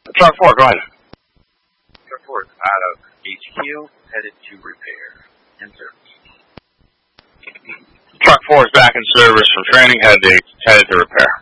Truck 4, go ahead. Truck 4 is out of HQ, headed to repair. In service. Truck 4 is back in service from training, headed to repair.